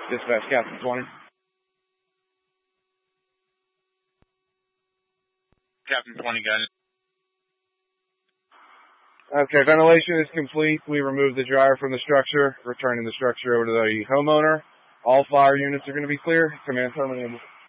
Dispatch, Captain 20. Captain 20, got it. Okay, ventilation is complete. We removed the dryer from the structure, returning the structure over to the homeowner. All fire units are going to be clear. Command terminated.